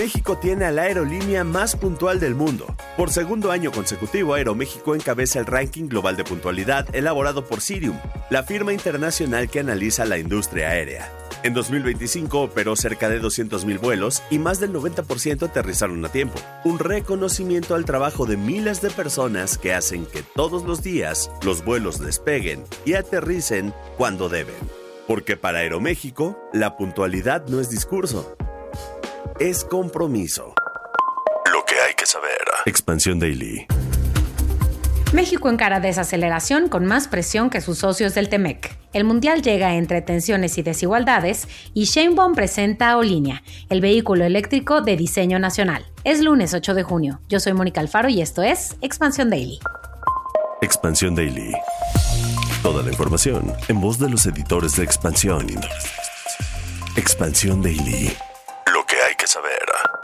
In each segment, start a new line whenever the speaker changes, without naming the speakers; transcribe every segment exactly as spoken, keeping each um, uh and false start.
México tiene a la aerolínea más puntual del mundo. Por segundo año consecutivo, Aeroméxico encabeza el ranking global de puntualidad elaborado por Cirium, la firma internacional que analiza la industria aérea. En dos mil veinticinco operó cerca de doscientos mil vuelos y más del noventa por ciento aterrizaron a tiempo. Un reconocimiento al trabajo de miles de personas que hacen que todos los días los vuelos despeguen y aterricen cuando deben. Porque para Aeroméxico, la puntualidad no es discurso, es compromiso. Lo que hay que saber. Expansión Daily.
México encara desaceleración con más presión que sus socios del T-MEC. El Mundial llega entre tensiones y desigualdades y Sheinbaum presenta a Olinea, el vehículo eléctrico de diseño nacional. Es lunes ocho de junio. Yo soy Mónica Alfaro y esto es Expansión Daily.
Expansión Daily. Toda la información en voz de los editores de Expansión. Expansión Daily. Lo que hay que saber.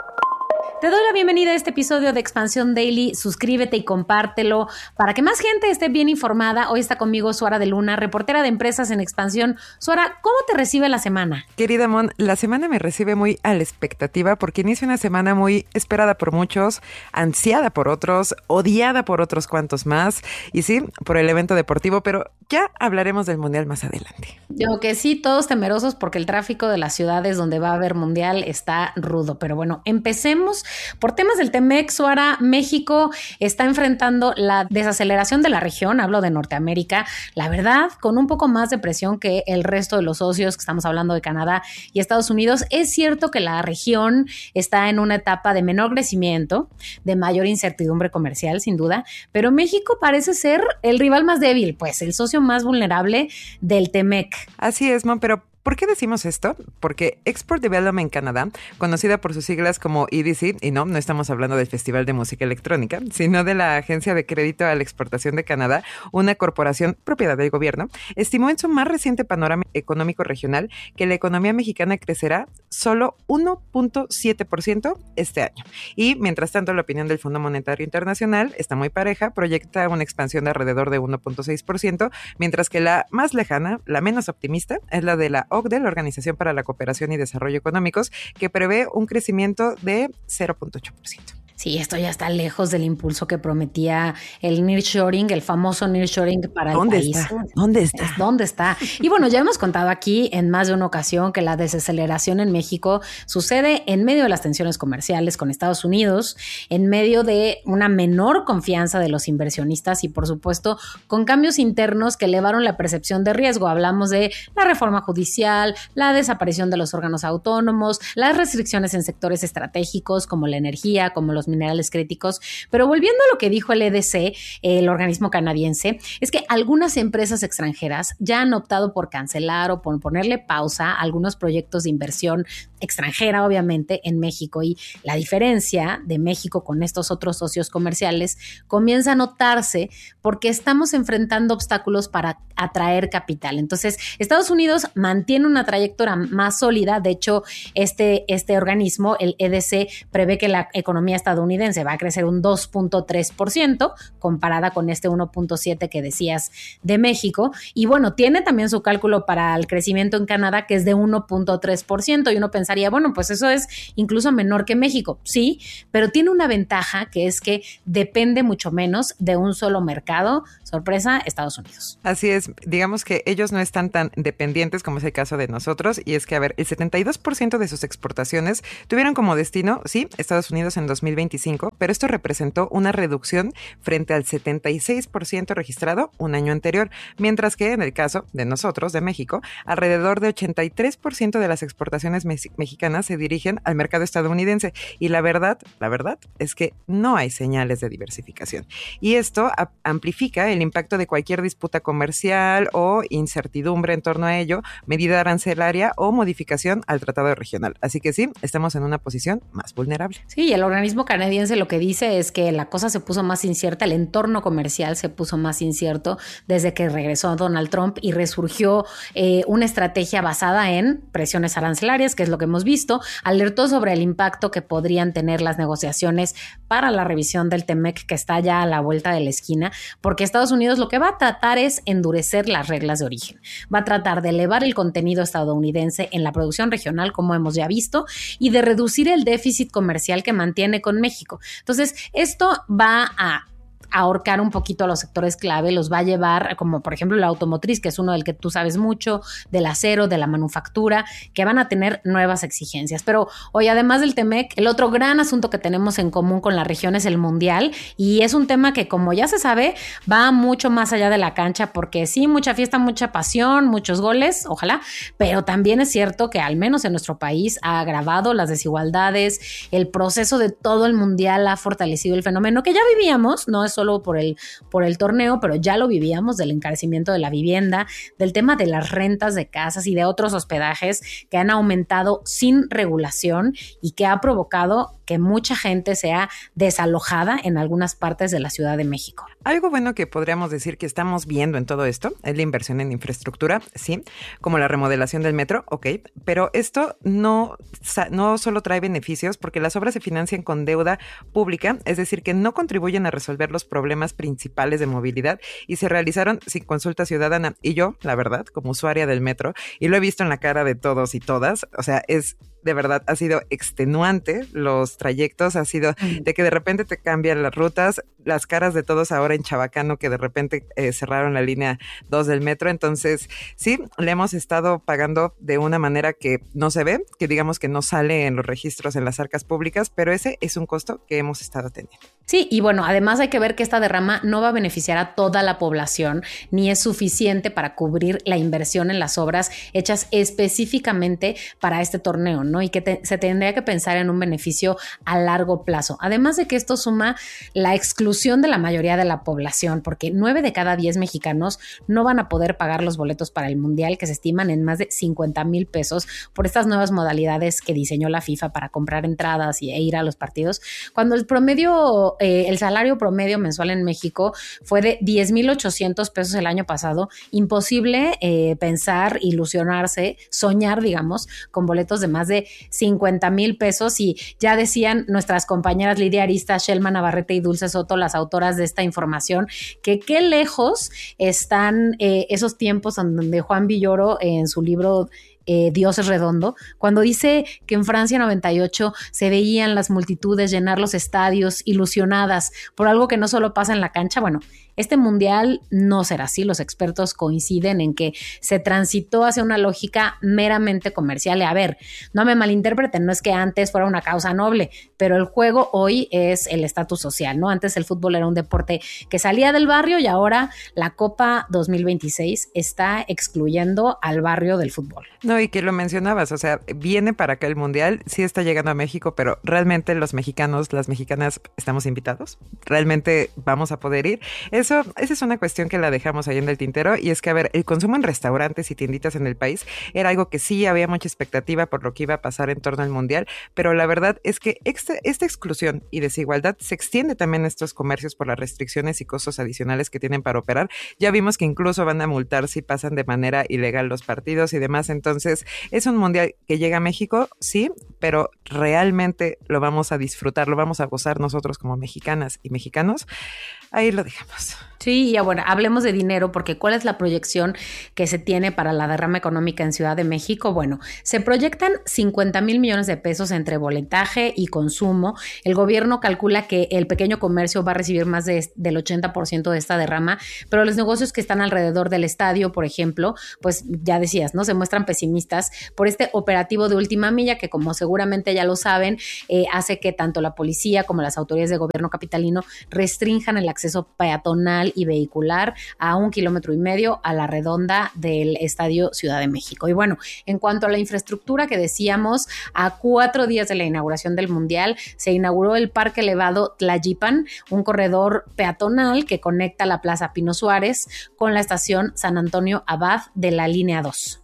Te doy la bienvenida a este episodio de Expansión Daily. Suscríbete y compártelo para que más gente esté bien informada. Hoy está conmigo Suara de Luna, reportera de empresas en Expansión. Suara, ¿cómo te recibe la semana?
Querida Mon, la semana me recibe muy a la expectativa porque inicia una semana muy esperada por muchos, ansiada por otros, odiada por otros cuantos más y sí, por el evento deportivo, pero ya hablaremos del Mundial más adelante.
Yo que sí, todos temerosos porque el tráfico de las ciudades donde va a haber Mundial está rudo. Pero bueno, empecemos por temas del T-MEC. Suara, México está enfrentando la desaceleración de la región, hablo de Norteamérica, la verdad, con un poco más de presión que el resto de los socios, que estamos hablando de Canadá y Estados Unidos. Es cierto que la región está en una etapa de menor crecimiento, de mayor incertidumbre comercial, sin duda, pero México parece ser el rival más débil, pues el socio más vulnerable del T-MEC.
Así es, Mon, pero ¿por qué decimos esto? Porque Export Development Canada, conocida por sus siglas como E D C, y no, no estamos hablando del Festival de Música Electrónica, sino de la Agencia de Crédito a la Exportación de Canadá, una corporación propiedad del gobierno, estimó en su más reciente panorama económico regional que la economía mexicana crecerá solo uno punto siete por ciento este año. Y mientras tanto, la opinión del Fondo Monetario Internacional está muy pareja, proyecta una expansión de alrededor de uno punto seis por ciento, mientras que la más lejana, la menos optimista, es la de la O C D E, la Organización para la Cooperación y Desarrollo Económicos, que prevé un crecimiento de cero punto ocho por ciento.
Sí, esto ya está lejos del impulso que prometía el nearshoring, el famoso nearshoring para el
¿Dónde
país.
Está? ¿Dónde está?
¿Dónde está? Y bueno, ya hemos contado aquí en más de una ocasión que la desaceleración en México sucede en medio de las tensiones comerciales con Estados Unidos, en medio de una menor confianza de los inversionistas y, por supuesto, con cambios internos que elevaron la percepción de riesgo. Hablamos de la reforma judicial, la desaparición de los órganos autónomos, las restricciones en sectores estratégicos como la energía, como los minerales críticos. Pero volviendo a lo que dijo el E D C, el organismo canadiense, es que algunas empresas extranjeras ya han optado por cancelar o por ponerle pausa a algunos proyectos de inversión extranjera, obviamente, en México. Y la diferencia de México con estos otros socios comerciales comienza a notarse porque estamos enfrentando obstáculos para atraer capital. Entonces, Estados Unidos mantiene una trayectoria más sólida. De hecho, este, este organismo, el E D C, prevé que la economía estadounidense va a crecer un dos punto tres por ciento comparada con este uno punto siete por ciento que decías de México. Y bueno, tiene también su cálculo para el crecimiento en Canadá, que es de uno punto tres por ciento. Y uno pensaría, bueno, pues eso es incluso menor que México. Sí, pero tiene una ventaja, que es que depende mucho menos de un solo mercado. Sorpresa, Estados Unidos.
Así es, digamos que ellos no están tan dependientes como es el caso de nosotros, y es que, a ver, el setenta y dos por ciento de sus exportaciones tuvieron como destino, sí, Estados Unidos en dos mil veinticinco, pero esto representó una reducción frente al setenta y seis por ciento registrado un año anterior, mientras que en el caso de nosotros, de México, alrededor de ochenta y tres por ciento de las exportaciones me- mexicanas se dirigen al mercado estadounidense, y la verdad, la verdad es que no hay señales de diversificación. Y esto a- amplifica el impacto de cualquier disputa comercial o incertidumbre en torno a ello, medida arancelaria o modificación al tratado regional. Así que sí, estamos en una posición más vulnerable.
Sí, y el organismo canadiense lo que dice es que la cosa se puso más incierta, el entorno comercial se puso más incierto desde que regresó Donald Trump y resurgió eh, una estrategia basada en presiones arancelarias, que es lo que hemos visto. Alertó sobre el impacto que podrían tener las negociaciones para la revisión del T-MEC que está ya a la vuelta de la esquina, porque Estados Unidos lo que va a tratar es endurecer las reglas de origen. Va a tratar de elevar el contenido estadounidense en la producción regional, como hemos ya visto, y de reducir el déficit comercial que mantiene con México. Entonces, esto va a ahorcar un poquito a los sectores clave, los va a llevar, como por ejemplo la automotriz, que es uno del que tú sabes mucho, del acero, de la manufactura, que van a tener nuevas exigencias. Pero hoy, además del T-MEC, el otro gran asunto que tenemos en común con la región es el Mundial, y es un tema que, como ya se sabe, va mucho más allá de la cancha, porque sí, mucha fiesta, mucha pasión, muchos goles, ojalá, pero también es cierto que al menos en nuestro país ha agravado las desigualdades, el proceso de todo el Mundial ha fortalecido el fenómeno que ya vivíamos, no es solo por el, por el torneo, pero ya lo vivíamos, del encarecimiento de la vivienda, del tema de las rentas de casas y de otros hospedajes que han aumentado sin regulación y que ha provocado que mucha gente sea desalojada en algunas partes de la Ciudad de México.
Algo bueno que podríamos decir que estamos viendo en todo esto es la inversión en infraestructura, sí, como la remodelación del metro, ok, pero esto no, no solo trae beneficios porque las obras se financian con deuda pública, es decir, que no contribuyen a resolver los problemas principales de movilidad y se realizaron sin consulta ciudadana. Y yo, la verdad, como usuaria del metro, y lo he visto en la cara de todos y todas, o sea, es... de verdad, ha sido extenuante los trayectos, ha sido de que de repente te cambian las rutas, las caras de todos ahora en Chabacano que de repente eh, cerraron la línea dos del metro, entonces sí, le hemos estado pagando de una manera que no se ve, que digamos que no sale en los registros en las arcas públicas, pero ese es un costo que hemos estado teniendo.
Sí, y bueno, además hay que ver que esta derrama no va a beneficiar a toda la población, ni es suficiente para cubrir la inversión en las obras hechas específicamente para este torneo, ¿no? Y que te, se tendría que pensar en un beneficio a largo plazo. Además de que esto suma la exclusión de la mayoría de la población, porque nueve de cada diez mexicanos no van a poder pagar los boletos para el Mundial, que se estiman en más de cincuenta mil pesos por estas nuevas modalidades que diseñó la FIFA para comprar entradas y, e ir a los partidos, cuando el promedio, eh, el salario promedio mensual en México fue de diez mil ochocientos pesos el año pasado. Imposible eh, pensar, ilusionarse, soñar, digamos, con boletos de más de cincuenta mil pesos, y ya decían nuestras compañeras Lidia Arista, Shelma Navarrete y Dulce Soto, las autoras de esta información, que qué lejos están eh, esos tiempos donde Juan Villoro eh, en su libro Eh, Dios es redondo, cuando dice que en Francia noventa y ocho se veían las multitudes llenar los estadios ilusionadas por algo que no solo pasa en la cancha. Bueno, este mundial no será así. Los expertos coinciden en que se transitó hacia una lógica meramente comercial. Y a ver, no me malinterpreten, no es que antes fuera una causa noble, pero el juego hoy es el estatus social, ¿no? Antes el fútbol era un deporte que salía del barrio y ahora la Copa dos mil veintiséis está excluyendo al barrio del fútbol.
No, y que lo mencionabas, o sea, viene para acá el mundial, sí está llegando a México, pero realmente los mexicanos, las mexicanas, ¿estamos invitados? ¿Realmente vamos a poder ir? Eso, esa es una cuestión que la dejamos ahí en el tintero, y es que, a ver, el consumo en restaurantes y tienditas en el país era algo que sí había mucha expectativa por lo que iba a pasar en torno al mundial, pero la verdad es que esta, esta exclusión y desigualdad se extiende también a estos comercios por las restricciones y costos adicionales que tienen para operar. Ya vimos que incluso van a multar si pasan de manera ilegal los partidos y demás. Entonces, es un mundial que llega a México, sí, pero realmente lo vamos a disfrutar, lo vamos a gozar nosotros como mexicanas y mexicanos. Ahí lo dejamos.
Sí, ya bueno, hablemos de dinero, porque ¿cuál es la proyección que se tiene para la derrama económica en Ciudad de México? Bueno, se proyectan cincuenta mil millones de pesos entre boletaje y consumo. El gobierno calcula que el pequeño comercio va a recibir más de, del ochenta por ciento de esta derrama, pero los negocios que están alrededor del estadio, por ejemplo, pues ya decías, ¿no? Se muestran pesimistas por este operativo de última milla que, como seguramente ya lo saben, eh, hace que tanto la policía como las autoridades de gobierno capitalino restrinjan el acceso peatonal y vehicular a un kilómetro y medio a la redonda del Estadio Ciudad de México. Y bueno, en cuanto a la infraestructura que decíamos, a cuatro días de la inauguración del Mundial, se inauguró el Parque Elevado Tlayipan, un corredor peatonal que conecta la Plaza Pino Suárez con la estación San Antonio Abad de la línea dos.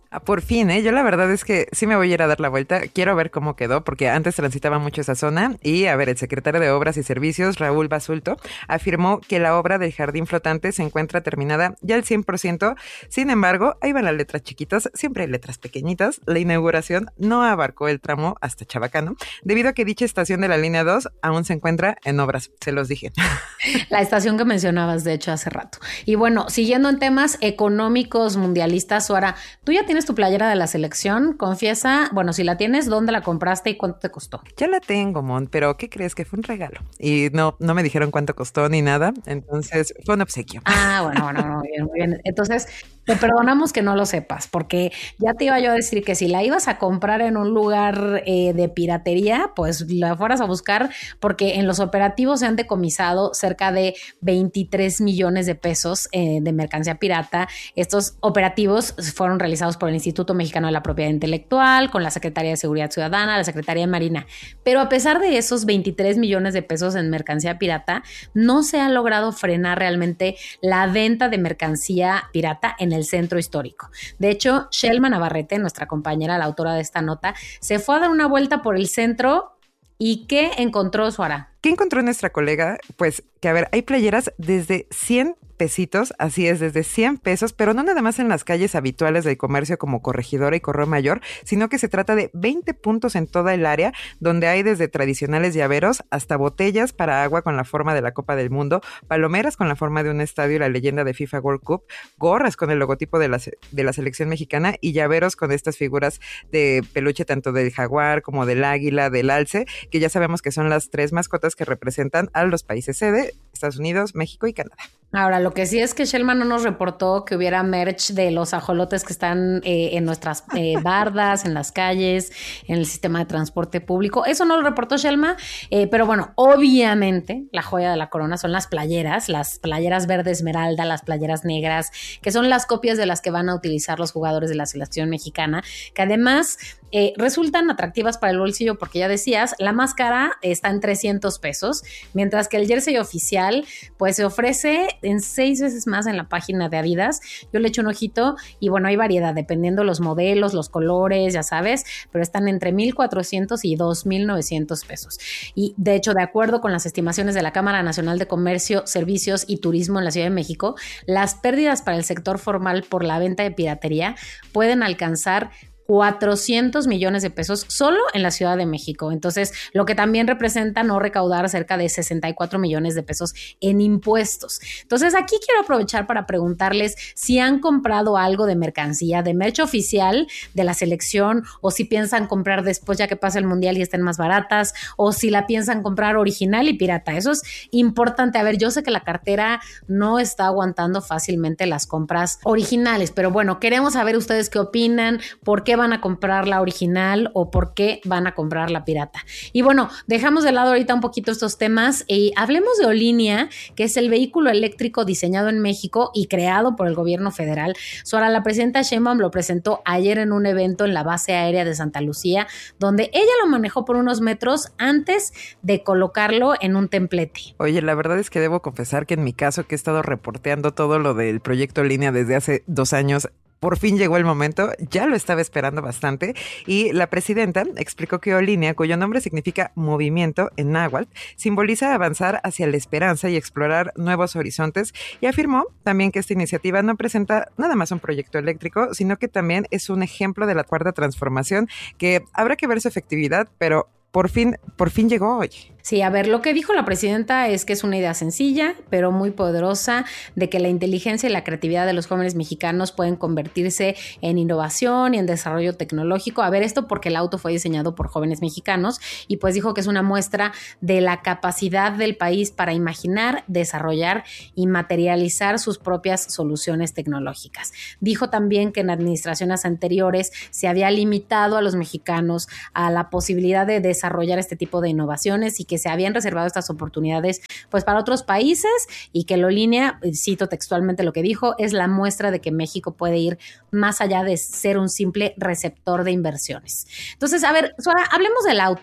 Ah, por fin, ¿eh? Yo la verdad es que sí me voy a ir a dar la vuelta. Quiero ver cómo quedó, porque antes transitaba mucho esa zona. Y, a ver, el secretario de Obras y Servicios, Raúl Basulto, afirmó que la obra del jardín flotante se encuentra terminada ya al cien por ciento. Sin embargo, ahí van las letras chiquitas, siempre hay letras pequeñitas. La inauguración no abarcó el tramo hasta Chabacano, debido a que dicha estación de la línea dos aún se encuentra en obras, se los dije.
La estación que mencionabas, de hecho, hace rato. Y bueno, siguiendo en temas económicos mundialistas, Suara, tú ya tienes tu playera de la selección, confiesa, bueno, si la tienes, ¿dónde la compraste y cuánto te costó?
Ya la tengo, Mon, pero ¿qué crees? Que fue un regalo. Y no, no me dijeron cuánto costó ni nada, entonces fue un obsequio.
Ah, bueno, bueno, muy bien, muy bien. Entonces, te perdonamos que no lo sepas, porque ya te iba yo a decir que si la ibas a comprar en un lugar eh, de piratería, pues la fueras a buscar, porque en los operativos se han decomisado cerca de veintitrés millones de pesos eh, de mercancía pirata. Estos operativos fueron realizados por el Instituto Mexicano de la Propiedad Intelectual, con la Secretaría de Seguridad Ciudadana, la Secretaría de Marina. Pero a pesar de esos veintitrés millones de pesos en mercancía pirata, no se ha logrado frenar realmente la venta de mercancía pirata en el centro histórico. De hecho, Shelma Navarrete, nuestra compañera, la autora de esta nota, se fue a dar una vuelta por el centro. ¿Y qué encontró, Suara?
¿Qué encontró nuestra colega? Pues que, a ver, hay playeras desde cien pesitos, así es, desde cien pesos, pero no nada más en las calles habituales del comercio como Corregidora y Correo Mayor, sino que se trata de veinte puntos en toda el área, donde hay desde tradicionales llaveros hasta botellas para agua con la forma de la Copa del Mundo, palomeras con la forma de un estadio y la leyenda de FIFA World Cup, gorras con el logotipo de la, de la selección mexicana y llaveros con estas figuras de peluche tanto del jaguar como del águila, del alce, que ya sabemos que son las tres mascotas que representan a los países sede, Estados Unidos, México y Canadá.
Ahora, lo que sí es que Shelma no nos reportó que hubiera merch de los ajolotes que están eh, en nuestras eh, bardas, en las calles, en el sistema de transporte público. Eso no lo reportó Shelma, eh, pero bueno, obviamente la joya de la corona son las playeras, las playeras verde esmeralda, las playeras negras, que son las copias de las que van a utilizar los jugadores de la selección mexicana, que además eh, resultan atractivas para el bolsillo porque ya decías, la más cara está en trescientos pesos, mientras que el jersey oficial pues se ofrece en seis veces más en la página de Adidas. Yo le echo un ojito y bueno, hay variedad dependiendo los modelos, los colores, ya sabes, pero están entre mil cuatrocientos y dos mil novecientos pesos. Y de hecho, de acuerdo con las estimaciones de la Cámara Nacional de Comercio, Servicios y Turismo en la Ciudad de México, las pérdidas para el sector formal por la venta de piratería pueden alcanzar cuatrocientos millones de pesos solo en la Ciudad de México. Entonces, lo que también representa no recaudar cerca de sesenta y cuatro millones de pesos en impuestos. Entonces, aquí quiero aprovechar para preguntarles si han comprado algo de mercancía, de merch oficial de la selección, o si piensan comprar después ya que pasa el Mundial y estén más baratas, o si la piensan comprar original y pirata. Eso es importante. A ver, yo sé que la cartera no está aguantando fácilmente las compras originales, pero bueno, queremos saber ustedes qué opinan, por qué van a comprar la original o por qué van a comprar la pirata. Y bueno, dejamos de lado ahorita un poquito estos temas y hablemos de Olinnia, que es el vehículo eléctrico diseñado en México y creado por el gobierno federal. Suara, la presidenta Sheinbaum lo presentó ayer en un evento en la base aérea de Santa Lucía, donde ella lo manejó por unos metros antes de colocarlo en un templete.
Oye, la verdad es que debo confesar que en mi caso, que he estado reporteando todo lo del proyecto Olinnia desde hace dos años, por fin llegó el momento, ya lo estaba esperando bastante, y la presidenta explicó que Olinnia, cuyo nombre significa movimiento en náhuatl, simboliza avanzar hacia la esperanza y explorar nuevos horizontes, y afirmó también que esta iniciativa no presenta nada más un proyecto eléctrico, sino que también es un ejemplo de la cuarta transformación, que habrá que ver su efectividad, pero por fin, por fin llegó hoy.
Sí, a ver, lo que dijo la presidenta es que es una idea sencilla, pero muy poderosa, de que la inteligencia y la creatividad de los jóvenes mexicanos pueden convertirse en innovación y en desarrollo tecnológico. A ver, esto porque el auto fue diseñado por jóvenes mexicanos y pues dijo que es una muestra de la capacidad del país para imaginar, desarrollar y materializar sus propias soluciones tecnológicas. Dijo también que en administraciones anteriores se había limitado a los mexicanos a la posibilidad de desarrollar este tipo de innovaciones y que se habían reservado estas oportunidades pues para otros países y que la Olinnia, cito textualmente lo que dijo, es la muestra de que México puede ir más allá de ser un simple receptor de inversiones. Entonces, a ver, Suara, hablemos del auto.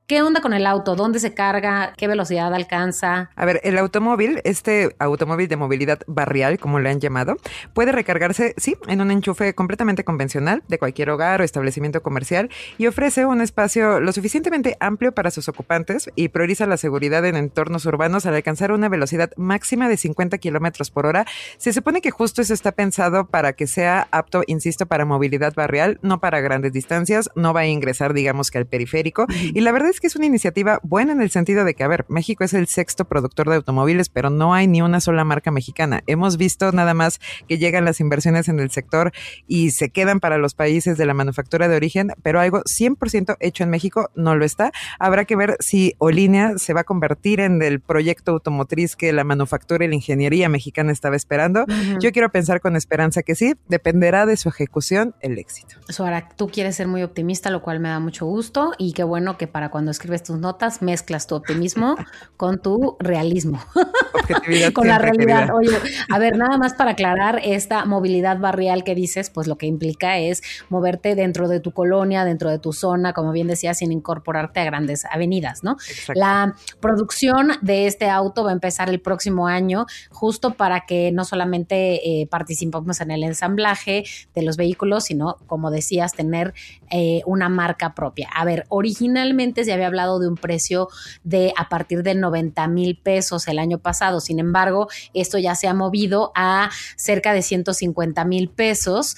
¿Qué onda con el auto? ¿Dónde se carga? ¿Qué velocidad alcanza?
A ver, el automóvil, este automóvil de movilidad barrial, como le han llamado, puede recargarse, sí, en un enchufe completamente convencional de cualquier hogar o establecimiento comercial y ofrece un espacio lo suficientemente amplio para sus ocupantes y prioriza la seguridad en entornos urbanos al alcanzar una velocidad máxima de cincuenta kilómetros por hora. Se supone que justo eso está pensado para que sea apto, insisto, para movilidad barrial, no para grandes distancias, no va a ingresar, digamos que al periférico. Uh-huh. Y la verdad es que es una iniciativa buena en el sentido de que, a ver, México es el sexto productor de automóviles, pero no hay ni una sola marca mexicana. Hemos visto nada más que llegan las inversiones en el sector y se quedan para los países de la manufactura de origen, pero algo cien por ciento hecho en México no lo está. Habrá que ver si Olinea se va a convertir en el proyecto automotriz que la manufactura y la ingeniería mexicana estaba esperando. Uh-huh. Yo quiero pensar con esperanza que sí, dependerá de su ejecución el éxito.
Suara, tú quieres ser muy optimista, lo cual me da mucho gusto y qué bueno que para cuando escribes tus notas mezclas tu optimismo con tu realismo.
Objetividad
con la realidad.
Querida.
Oye, a ver, nada más para aclarar, esta movilidad barrial que dices, pues lo que implica es moverte dentro de tu colonia, dentro de tu zona, como bien decías, sin incorporarte a grandes avenidas, ¿no?
Exacto.
La producción de este auto va a empezar el próximo año, justo para que no solamente eh, participemos en el ensamblaje de los vehículos, sino, como decías, tener eh, una marca propia. A ver, originalmente se había hablado de un precio de a partir de noventa mil pesos el año pasado. Sin embargo, esto ya se ha movido a cerca de ciento cincuenta mil pesos,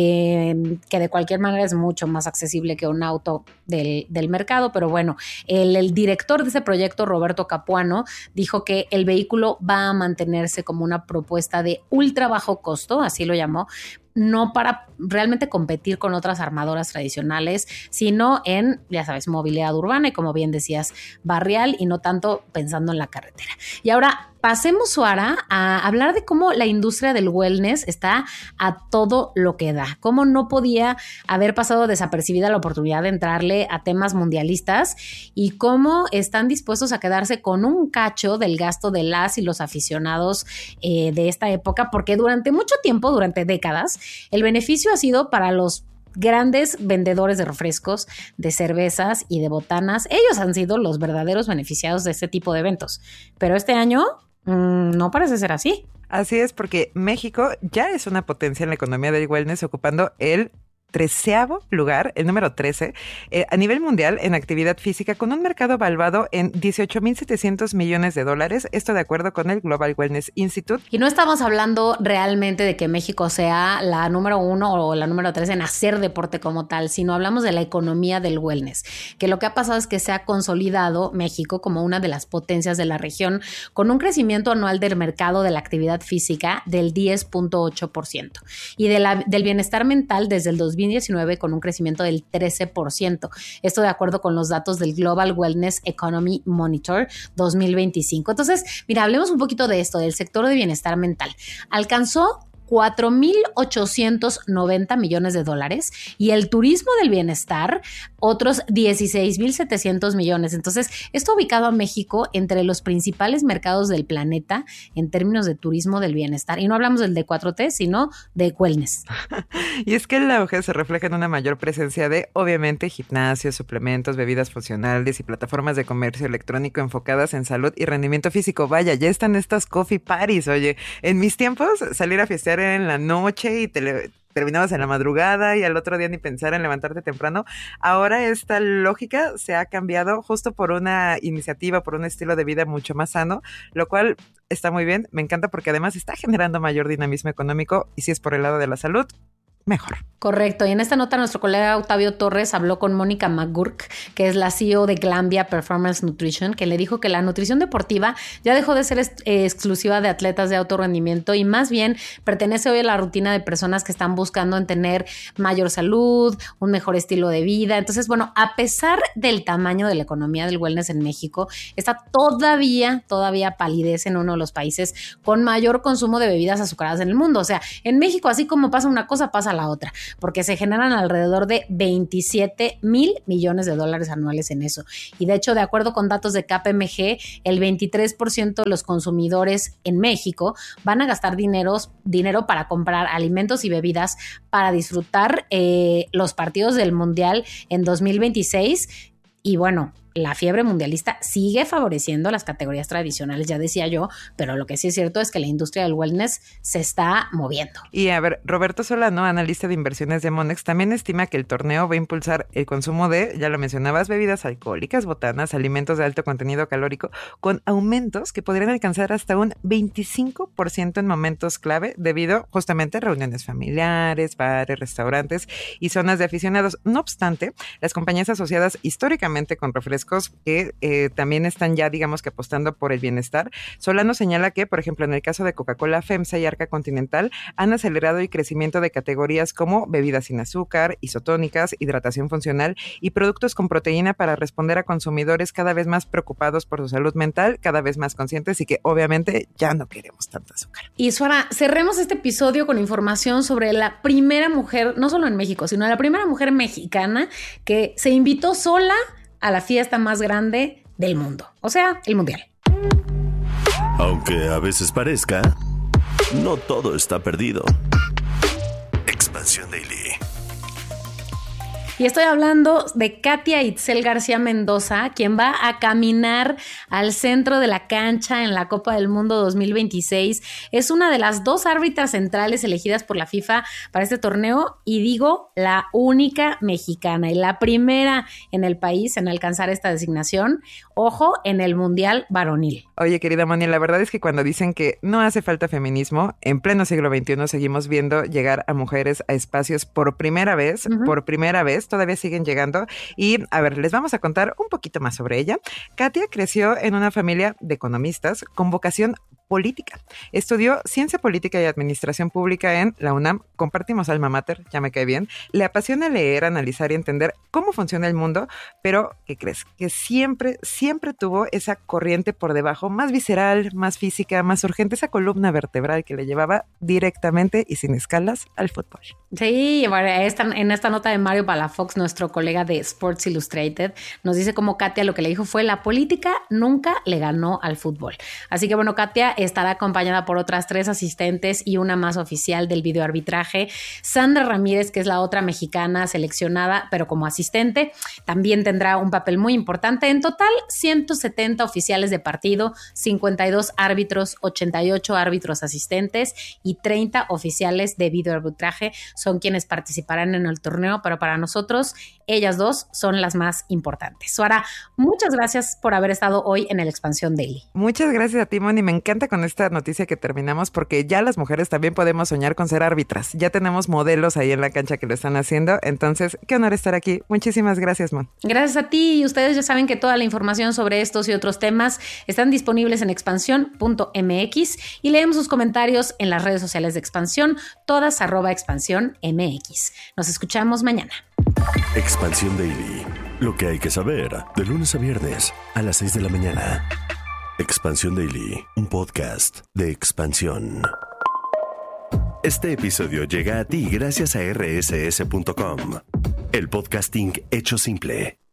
eh, que de cualquier manera es mucho más accesible que un auto del, del mercado. Pero bueno, el, el director de ese proyecto, Roberto Capuano, dijo que el vehículo va a mantenerse como una propuesta de ultra bajo costo, así lo llamó, no para realmente competir con otras armadoras tradicionales, sino en, ya sabes, movilidad urbana y, como bien decías, barrial, y no tanto pensando en la carretera. Y ahora pasemos, Suara, a hablar de cómo la industria del wellness está a todo lo que da. Cómo no podía haber pasado desapercibida la oportunidad de entrarle a temas mundialistas y cómo están dispuestos a quedarse con un cacho del gasto de las y los aficionados eh, de esta época, porque durante mucho tiempo, durante décadas, el beneficio ha sido para los grandes vendedores de refrescos, de cervezas y de botanas. Ellos han sido los verdaderos beneficiados de este tipo de eventos. Pero este año mmm, no parece ser así.
Así es, porque México ya es una potencia en la economía del wellness, ocupando el treceavo lugar, el número trece, eh, a nivel mundial en actividad física, con un mercado valuado en dieciocho mil setecientos millones de dólares, esto de acuerdo con el Global Wellness Institute.
Y no estamos hablando realmente de que México sea la número uno o la número tres en hacer deporte como tal, sino hablamos de la economía del wellness, que lo que ha pasado es que se ha consolidado México como una de las potencias de la región, con un crecimiento anual del mercado de la actividad física del diez punto ocho por ciento y de la, del bienestar mental desde el dos mil diecinueve con un crecimiento del trece por ciento. Esto de acuerdo con los datos del Global Wellness Economy Monitor dos mil veinticinco. Entonces, mira, hablemos un poquito de esto, del sector de bienestar mental. Alcanzó cuatro mil ochocientos noventa millones de dólares y el turismo del bienestar otros dieciséis mil setecientos millones. Entonces, esto ha ubicado a México entre los principales mercados del planeta en términos de turismo del bienestar. Y no hablamos del D cuatro T, sino de wellness.
Y es que el auge se refleja en una mayor presencia de, obviamente, gimnasios, suplementos, bebidas funcionales y plataformas de comercio electrónico enfocadas en salud y rendimiento físico. Vaya, ya están estas coffee parties, oye. En mis tiempos, salir a fiestear en la noche y te le, terminabas en la madrugada y al otro día ni pensar en levantarte temprano. Ahora esta lógica se ha cambiado justo por una iniciativa, por un estilo de vida mucho más sano, lo cual está muy bien, me encanta porque además está generando mayor dinamismo económico y si es por el lado de la salud, mejor.
Correcto. Y en esta nota nuestro colega Octavio Torres habló con Mónica McGurk, que es la C E O de Glambia Performance Nutrition, que le dijo que la nutrición deportiva ya dejó de ser est- eh, exclusiva de atletas de alto rendimiento y más bien pertenece hoy a la rutina de personas que están buscando en tener mayor salud, un mejor estilo de vida. Entonces, bueno, a pesar del tamaño de la economía del wellness en México, está todavía, todavía palidece en uno de los países con mayor consumo de bebidas azucaradas en el mundo. O sea, en México, así como pasa una cosa, pasa la otra, porque se generan alrededor de veintisiete mil millones de dólares anuales en eso. Y de hecho, de acuerdo con datos de K P M G, el veintitrés por ciento de los consumidores en México van a gastar dineros, dinero para comprar alimentos y bebidas para disfrutar eh, los partidos del Mundial en dos mil veintiséis. Y bueno, la fiebre mundialista sigue favoreciendo las categorías tradicionales, ya decía yo, pero lo que sí es cierto es que la industria del wellness se está moviendo.
Y a ver, Roberto Solano, analista de inversiones de Monex, también estima que el torneo va a impulsar el consumo de, ya lo mencionabas, bebidas alcohólicas, botanas, alimentos de alto contenido calórico, con aumentos que podrían alcanzar hasta un veinticinco por ciento en momentos clave debido justamente a reuniones familiares, bares, restaurantes y zonas de aficionados. No obstante, las compañías asociadas históricamente con refrescos que eh, también están ya, digamos que apostando por el bienestar. Solano señala que, por ejemplo, en el caso de Coca-Cola, FEMSA y Arca Continental han acelerado el crecimiento de categorías como bebidas sin azúcar, isotónicas, hidratación funcional y productos con proteína para responder a consumidores cada vez más preocupados por su salud mental, cada vez más conscientes y que obviamente ya no queremos tanta azúcar.
Y Suara, cerremos este episodio con información sobre la primera mujer, no solo en México, sino la primera mujer mexicana que se invitó sola a la fiesta más grande del mundo, o sea, el Mundial.
Aunque a veces parezca, no todo está perdido. Expansión Daily.
Y estoy hablando de Katia Itzel García Mendoza, quien va a caminar al centro de la cancha en la Copa del Mundo dos mil veintiséis. Es una de las dos árbitras centrales elegidas por la FIFA para este torneo y digo, la única mexicana y la primera en el país en alcanzar esta designación. Ojo, en el Mundial varonil.
Oye, querida Moni, la verdad es que cuando dicen que no hace falta feminismo, en pleno siglo veintiuno seguimos viendo llegar a mujeres a espacios por primera vez, uh-huh. por primera vez, todavía siguen llegando. Y a ver, les vamos a contar un poquito más sobre ella. Katia creció en una familia de economistas con vocación política. Estudió Ciencia Política y Administración Pública en la UNAM. Compartimos alma mater, ya me cae bien. Le apasiona leer, analizar y entender cómo funciona el mundo, pero ¿qué crees? Que siempre, siempre tuvo esa corriente por debajo, más visceral, más física, más urgente, esa columna vertebral que le llevaba directamente y sin escalas al fútbol.
Sí, esta, en esta nota de Mario Palafox, nuestro colega de Sports Illustrated, nos dice cómo Katia lo que le dijo fue: la política nunca le ganó al fútbol. Así que bueno, Katia estará acompañada por otras tres asistentes y una más oficial del videoarbitraje. Sandra Ramírez, que es la otra mexicana seleccionada, pero como asistente, también tendrá un papel muy importante. En total, ciento setenta oficiales de partido, cincuenta y dos árbitros, ochenta y ocho árbitros asistentes y treinta oficiales de videoarbitraje son quienes participarán en el torneo, pero para nosotros, ellas dos son las más importantes. Suara, muchas gracias por haber estado hoy en el Expansión Daily.
Muchas gracias a ti, Moni. Me encanta con esta noticia que terminamos porque ya las mujeres también podemos soñar con ser árbitras. Ya tenemos modelos ahí en la cancha que lo están haciendo. Entonces, qué honor estar aquí. Muchísimas gracias, Mon.
Gracias a ti. Y ustedes ya saben que toda la información sobre estos y otros temas están disponibles en expansión punto m x y leemos sus comentarios en las redes sociales de Expansión, todas arroba expansión m x. Nos escuchamos mañana.
Expansión Daily. Lo que hay que saber de lunes a viernes a las seis de la mañana. Expansión Daily, un podcast de Expansión. Este episodio llega a ti gracias a erre ese ese punto com, el podcasting hecho simple.